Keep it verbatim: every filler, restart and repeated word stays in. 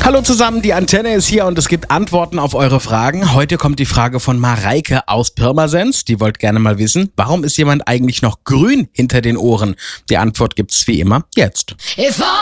Hallo zusammen, die Antenne ist hier und es gibt Antworten auf eure Fragen. Heute kommt die Frage von Mareike aus Pirmasens. Die wollte gerne mal wissen, warum ist jemand eigentlich noch grün hinter den Ohren? Die Antwort gibt's wie immer jetzt.